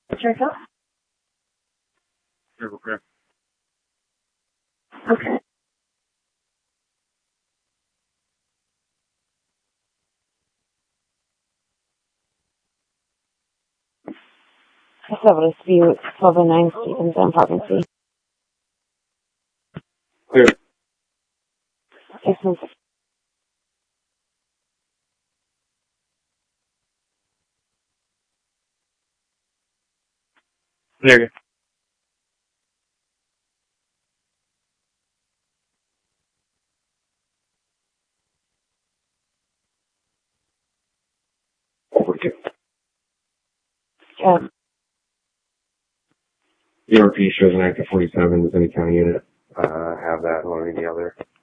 Churchill? Okay. Okay. Facility Dispute, 1209 Stevens and Apartment C. Clear. Jason. Clear. The RP shows an active 47. Does any county unit have that, one or the other?